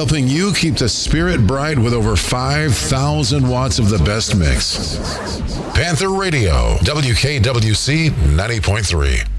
helping you keep the spirit bright with over 5,000 watts of the best mix. Panther Radio, WKWC 90.3.